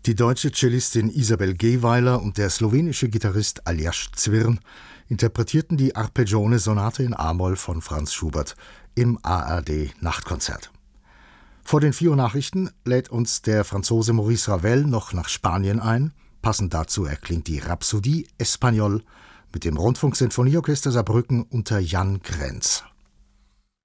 Die deutsche Cellistin Isabel Gehweiler und der slowenische Gitarrist Aljaž Cvirn interpretierten die Arpeggione-Sonate in a-Moll von Franz Schubert im ARD-Nachtkonzert. Vor den 4 Uhr Nachrichten lädt uns der Franzose Maurice Ravel noch nach Spanien ein. Passend dazu erklingt die Rhapsodie Espagnol mit dem Rundfunksinfonieorchester Saarbrücken unter Jan Krenz.